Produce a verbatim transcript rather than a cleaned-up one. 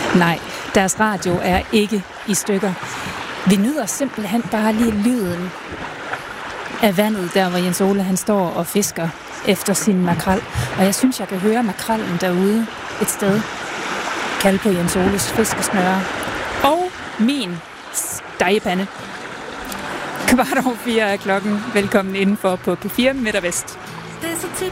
Nej, deres radio er ikke i stykker. Vi nyder simpelthen bare lige lyden af vandet, der hvor Jens Ole han står og fisker efter sin makrel. Og jeg synes, jeg kan høre makrellen derude et sted. Kald på Jens Oles fiskesnøre. Og min stegepande. Kvart over fire er klokken. Velkommen indenfor på P fire Midt og Vest.